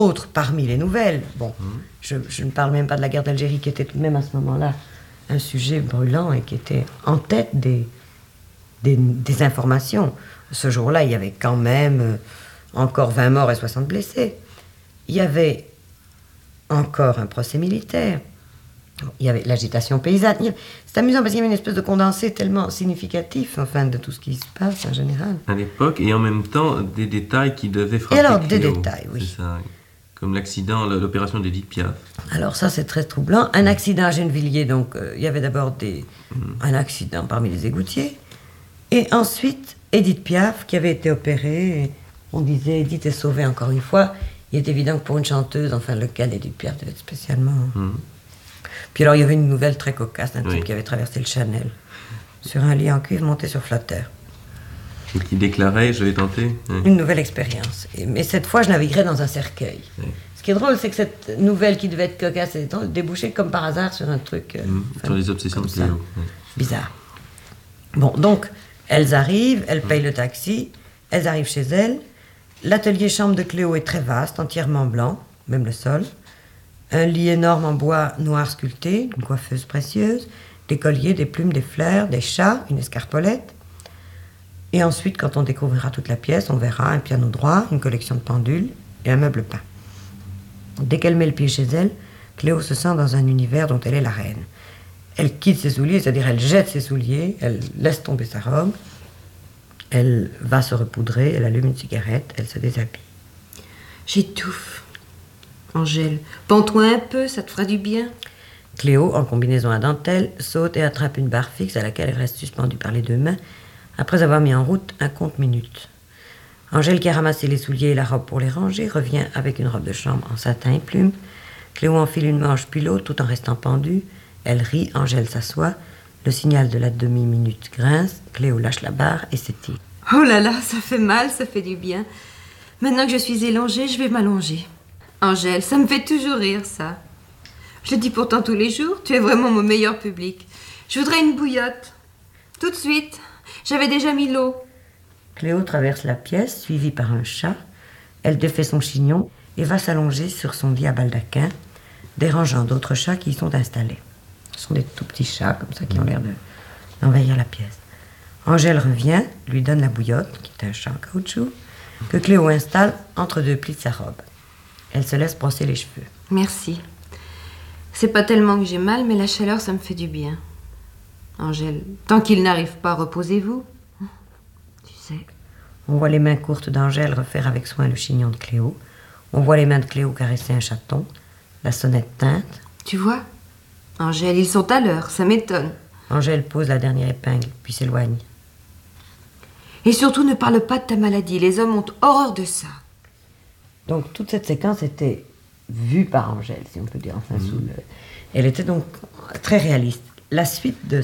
Autre parmi les nouvelles, bon, je ne parle même pas de la guerre d'Algérie qui était tout de même à ce moment-là un sujet brûlant et qui était en tête des informations. Ce jour-là, il y avait quand même encore 20 morts et 60 blessés. Il y avait encore un procès militaire. Il y avait l'agitation paysanne. C'est amusant parce qu'il y avait une espèce de condensé tellement significatif, enfin, de tout ce qui se passe en général. À l'époque, et en même temps, des détails qui devaient frapper Et alors, Cléo. des détails, oui. C'est ça, comme l'accident, l'opération d'Édith Piaf. Alors ça, c'est très troublant. Un accident à Gennevilliers, donc il y avait d'abord un accident parmi les égoutiers. Et ensuite, Édith Piaf, qui avait été opérée. Et on disait, Édith est sauvée encore une fois. Il est évident que pour une chanteuse, enfin, le cas d'Édith Piaf devait être spécialement... Puis alors, il y avait une nouvelle très cocasse d'un type qui avait traversé le Chanel sur un lit en cuivre monté sur flotteur. Et qui déclarait, je vais tenter. Une nouvelle expérience. Mais cette fois, je naviguerais dans un cercueil. Ce qui est drôle, c'est que cette nouvelle qui devait être cocasse et débouchait comme par hasard sur un truc... sur les obsessions de Cléo. Bizarre. Bon, donc, elles arrivent, elles payent le taxi, elles arrivent chez elles. L'atelier chambre de Cléo est très vaste, entièrement blanc, même le sol. Un lit énorme en bois noir sculpté, une coiffeuse précieuse, des colliers, des plumes, des fleurs, des chats, une escarpolette. Et ensuite, quand on découvrira toute la pièce, on verra un piano droit, une collection de pendules et un meuble peint. Dès qu'elle met le pied chez elle, Cléo se sent dans un univers dont elle est la reine. Elle quitte ses souliers, c'est-à-dire elle jette ses souliers, elle laisse tomber sa robe, elle va se repoudrer, elle allume une cigarette, elle se déshabille. J'étouffe. Angèle, pends-toi un peu, ça te fera du bien. Cléo, en combinaison à dentelle, saute et attrape une barre fixe à laquelle elle reste suspendue par les deux mains, après avoir mis en route un compte-minutes. Angèle, qui a ramassé les souliers et la robe pour les ranger, revient avec une robe de chambre en satin et plumes. Cléo enfile une manche puis l'autre tout en restant pendue. Elle rit, Angèle s'assoit. Le signal de la demi-minute grince. Cléo lâche la barre et s'étire. Oh là là, ça fait mal, ça fait du bien. Maintenant que je suis élongée, je vais m'allonger. Angèle, ça me fait toujours rire, ça. Je le dis pourtant tous les jours, tu es vraiment mon meilleur public. Je voudrais une bouillotte. Tout de suite. J'avais déjà mis l'eau. Cléo traverse la pièce, suivie par un chat. Elle défait son chignon et va s'allonger sur son lit à baldaquin, dérangeant d'autres chats qui y sont installés. Ce sont des tout petits chats, comme ça, qui ont l'air d'envahir la pièce. Angèle revient, lui donne la bouillotte, qui est un chat en caoutchouc, que Cléo installe entre deux plis de sa robe. Elle se laisse brosser les cheveux. Merci. C'est pas tellement que j'ai mal, mais la chaleur, ça me fait du bien. Angèle, tant qu'il n'arrive pas, reposez-vous. Tu sais. On voit les mains courtes d'Angèle refaire avec soin le chignon de Cléo. On voit les mains de Cléo caresser un chaton. La sonnette teinte. Tu vois, Angèle, ils sont à l'heure, ça m'étonne. Angèle pose la dernière épingle, puis s'éloigne. Et surtout, ne parle pas de ta maladie. Les hommes ont horreur de ça. Donc, toute cette séquence était vue par Angèle, si on peut dire. Enfin, elle était donc très réaliste. La suite de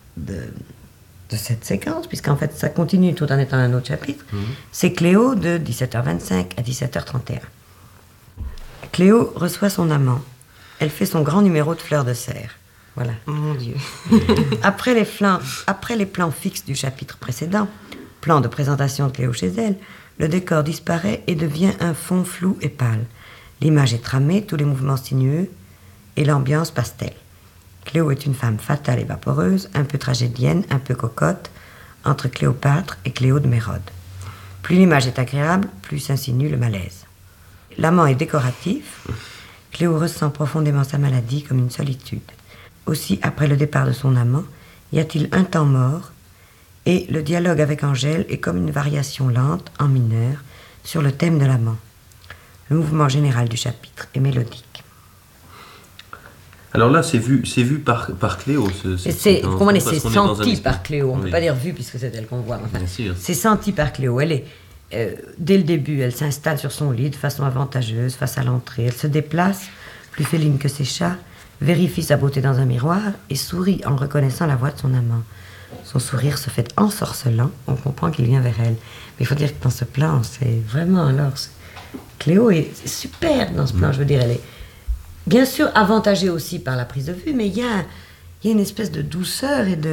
cette séquence, puisqu'en fait, ça continue tout en étant un autre chapitre, c'est Cléo de 17h25 à 17h31. Cléo reçoit son amant. Elle fait son grand numéro de fleurs de serre. Voilà. Mon Dieu. Après les plans fixes du chapitre précédent, plan de présentation de Cléo chez elle, le décor disparaît et devient un fond flou et pâle. L'image est tramée, tous les mouvements sinueux et l'ambiance pastel. Cléo est une femme fatale et vaporeuse, un peu tragédienne, un peu cocotte, entre Cléopâtre et Cléo de Mérode. Plus l'image est agréable, plus s'insinue le malaise. L'amant est décoratif. Cléo ressent profondément sa maladie comme une solitude. Aussi, après le départ de son amant, y a-t-il un temps mort, et le dialogue avec Angèle est comme une variation lente, en mineur, sur le thème de l'amant. Le mouvement général du chapitre est mélodique. Alors là, c'est vu par Cléo. C'est senti par Cléo. On ne peut pas dire vu puisque c'est elle qu'on voit. Enfin, bien sûr. C'est senti par Cléo. Elle est, dès le début, elle s'installe sur son lit de façon avantageuse face à l'entrée. Elle se déplace, plus féline que ses chats, vérifie sa beauté dans un miroir et sourit en reconnaissant la voix de son amant. Son sourire se fait ensorcelant, on comprend qu'il vient vers elle. Mais il faut dire que dans ce plan, c'est vraiment Cléo est super dans ce plan, je veux dire, elle est bien sûr avantagée aussi par la prise de vue, mais il y a une espèce de douceur et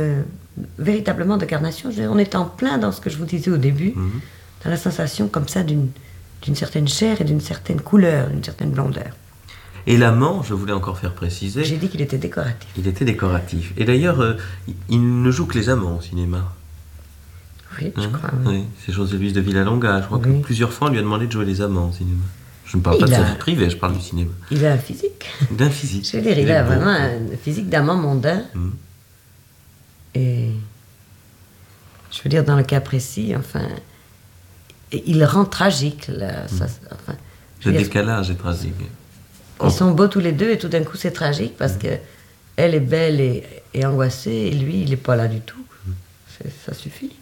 véritablement de carnation. On est en plein dans ce que je vous disais au début, dans la sensation comme ça d'une d'une certaine chair et d'une certaine couleur, d'une certaine blondeur. Et l'amant, je voulais encore faire préciser, J'ai dit qu'il était décoratif. il était décoratif. Et d'ailleurs, il ne joue que les amants au cinéma. Oui, je Hein crois. Oui. Oui, c'est José Luis de Villalonga. Je crois Oui. que plusieurs fois, on lui a demandé de jouer les amants au cinéma. Je ne parle pas de Il sa a- vie privée, je parle du cinéma. Il a un physique. D'un physique. Je veux dire, il est a beau. vraiment un physique d'amant mondain. Mhm. Et je veux dire, dans le cas précis, enfin, et il rend tragique. Là, ça, enfin, je Le veux dire, décalage est tragique. ils sont beaux tous les deux et tout d'un coup c'est tragique parce que elle est belle et angoissée et lui il n'est pas là du tout. Ça suffit.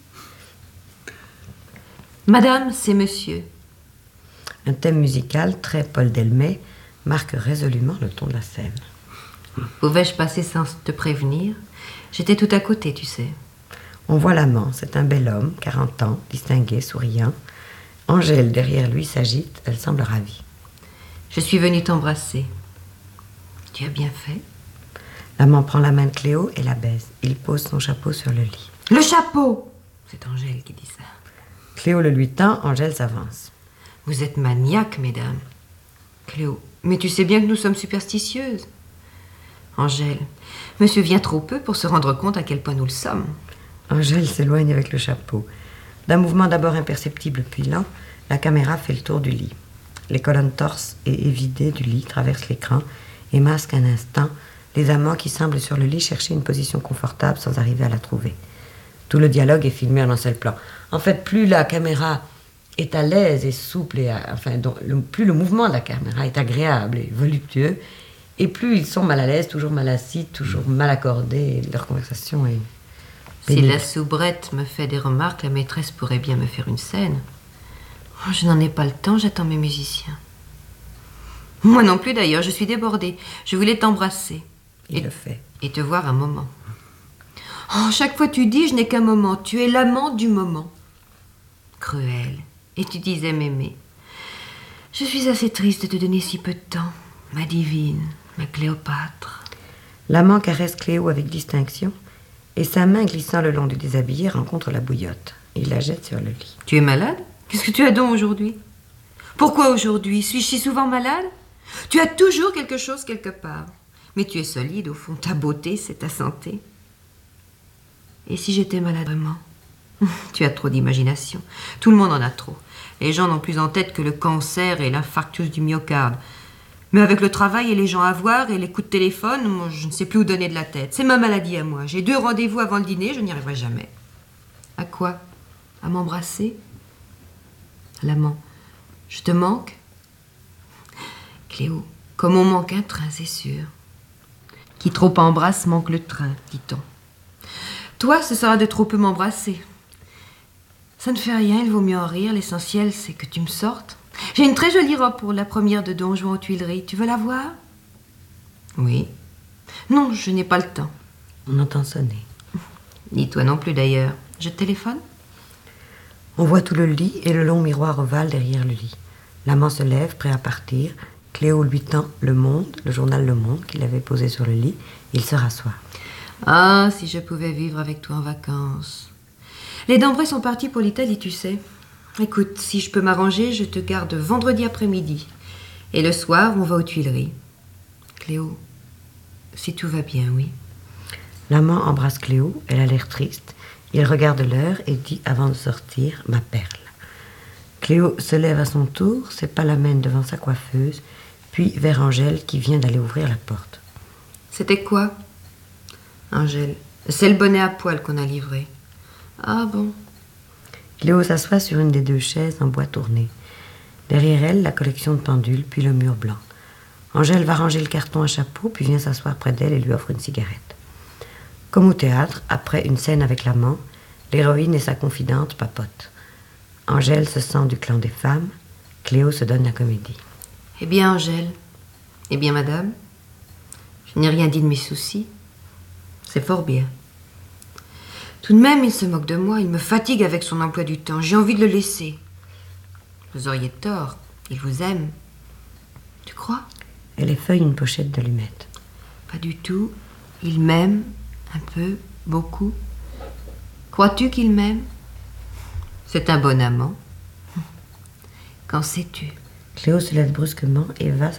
Madame, c'est monsieur. Un thème musical très Paul Delmet marque résolument le ton de la scène. Pouvais-je passer sans te prévenir? J'étais tout à côté, tu sais. On voit l'amant, c'est un bel homme, 40 ans, distingué, souriant. Angèle derrière lui s'agite, elle semble ravie. Je suis venue t'embrasser. Tu as bien fait. L'amant prend la main de Cléo et la baise. Il pose son chapeau sur le lit. Le chapeau! C'est Angèle qui dit ça. Cléo le lui tend, Angèle s'avance. Vous êtes maniaque, mesdames. Cléo, mais tu sais bien que nous sommes superstitieuses. Angèle, monsieur vient trop peu pour se rendre compte à quel point nous le sommes. Angèle s'éloigne avec le chapeau. D'un mouvement d'abord imperceptible puis lent, la caméra fait le tour du lit. Les colonnes torses et évidées du lit traversent l'écran et masquent un instant les amants qui semblent sur le lit chercher une position confortable sans arriver à la trouver. Tout le dialogue est filmé en un seul plan. En fait, plus la caméra est à l'aise et souple, plus le mouvement de la caméra est agréable et voluptueux, et plus ils sont mal à l'aise, toujours mal assis, toujours mal accordés, et leur conversation est Si pénible. la soubrette me fait des remarques, la maîtresse pourrait bien me faire une scène. Oh, je n'en ai pas le temps, j'attends mes musiciens. Moi non plus d'ailleurs, je suis débordée. Je voulais t'embrasser. Il le fait. Et te voir un moment. Oh, chaque fois tu dis, je n'ai qu'un moment. Tu es l'amant du moment. Cruel. Et tu disais m'aimer. Je suis assez triste de te donner si peu de temps. Ma divine, ma Cléopâtre. L'amant caresse Cléo avec distinction, et sa main glissant le long du déshabillé rencontre la bouillotte. Il la jette sur le lit. Tu es malade? Qu'est-ce que tu as donc aujourd'hui? Pourquoi aujourd'hui? Suis-je si souvent malade? Tu as toujours quelque chose quelque part. Mais tu es solide, au fond. Ta beauté, c'est ta santé. Et si j'étais malade vraiment? Tu as trop d'imagination. Tout le monde en a trop. Les gens n'ont plus en tête que le cancer et l'infarctus du myocarde. Mais avec le travail et les gens à voir et les coups de téléphone, moi, je ne sais plus où donner de la tête. C'est ma maladie à moi. J'ai 2 rendez-vous avant le dîner, je n'y arriverai jamais. À quoi? À m'embrasser? L'amant. Je te manque? Cléo, comme on manque un train, c'est sûr. Qui trop embrasse manque le train, dit-on. Toi, ce sera de trop peu m'embrasser. Ça ne fait rien, il vaut mieux en rire. L'essentiel, c'est que tu me sortes. J'ai une très jolie robe pour la première de Don Juan aux Tuileries. Tu veux la voir? Oui. Non, je n'ai pas le temps. On entend sonner. Ni toi non plus d'ailleurs. Je te téléphone? On voit tout le lit et le long miroir ovale derrière le lit. L'amant se lève, prêt à partir. Cléo lui tend Le Monde, le journal Le Monde qu'il avait posé sur le lit. Il se rassoit. Ah, si je pouvais vivre avec toi en vacances. Les Dambray sont partis pour l'Italie, tu sais. Écoute, si je peux m'arranger, je te garde vendredi après-midi. Et le soir, on va aux Tuileries. Cléo, si tout va bien, oui. L'amant embrasse Cléo, elle a l'air triste. Il regarde l'heure et dit avant de sortir, ma perle. Cléo se lève à son tour, ses pas l'amènent devant sa coiffeuse, puis vers Angèle qui vient d'aller ouvrir la porte. C'était quoi, Angèle? C'est le bonnet à poil qu'on a livré. Ah bon? Cléo s'assoit sur une des 2 chaises en bois tourné. Derrière elle, la collection de pendules, puis le mur blanc. Angèle va ranger le carton à chapeau, puis vient s'asseoir près d'elle et lui offre une cigarette. Comme au théâtre, après une scène avec l'amant, l'héroïne et sa confidente papotent. Angèle se sent du clan des femmes, Cléo se donne la comédie. Eh bien, Angèle. Eh bien, madame. Je n'ai rien dit de mes soucis. C'est fort bien. Tout de même, il se moque de moi. Il me fatigue avec son emploi du temps. J'ai envie de le laisser. Vous auriez tort. Il vous aime. Tu crois? Elle effeuille une pochette d'allumettes. Pas du tout. Il m'aime. Un peu. Beaucoup. Crois-tu qu'il m'aime? C'est un bon amant. Qu'en sais-tu? Cléo se lève brusquement et va